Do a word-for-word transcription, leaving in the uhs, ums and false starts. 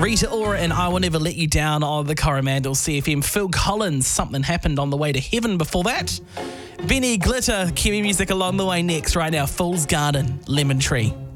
Rita Ora and I Will Never Let You Down on the Coromandel C F M. Phil Collins, Something Happened on the Way to Heaven before that. Benny Glitter, Kiwi music along the way next right now. Fool's Garden, Lemon Tree.